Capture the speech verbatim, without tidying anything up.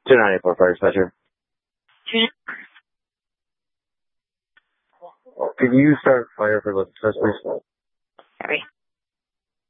two nine eight four fire dispatcher. Can you start fire for the test, please? Sorry.